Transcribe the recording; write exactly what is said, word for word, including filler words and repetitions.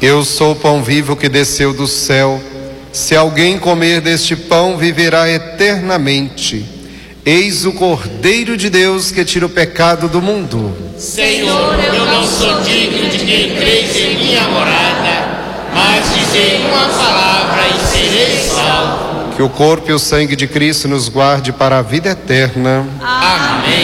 Eu sou o pão vivo que desceu do céu. Se alguém comer deste pão, viverá eternamente. Eis o Cordeiro de Deus que tira o pecado do mundo. Senhor, eu não sou digno de que entreis em minha morada, mas dizei uma palavra e serei salvo. Que o corpo e o sangue de Cristo nos guarde para a vida eterna. Amém.